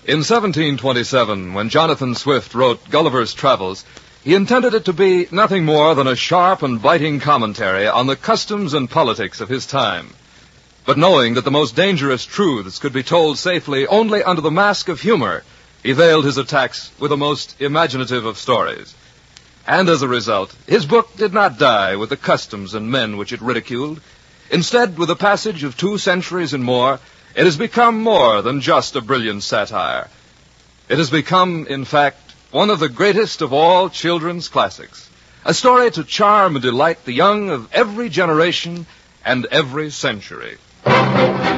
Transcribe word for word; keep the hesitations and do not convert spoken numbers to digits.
In seventeen twenty-seven, when Jonathan Swift wrote Gulliver's Travels, he intended it to be nothing more than a sharp and biting commentary on the customs and politics of his time. But knowing that the most dangerous truths could be told safely only under the mask of humor, he veiled his attacks with the most imaginative of stories. And as a result, his book did not die with the customs and men which it ridiculed. Instead, with the passage of two centuries and more, it has become more than just a brilliant satire. It has become, in fact, one of the greatest of all children's classics, a story to charm and delight the young of every generation and every century.